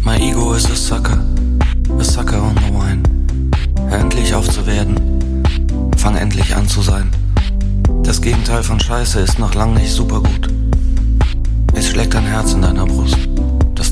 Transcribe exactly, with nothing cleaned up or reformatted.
My ego is a sucker, a sucker on the wine. Hör endlich auf zu werden, fang endlich an zu sein. Das Gegenteil von Scheiße ist noch lang nicht super gut. Es schlägt ein Herz in deiner Brust.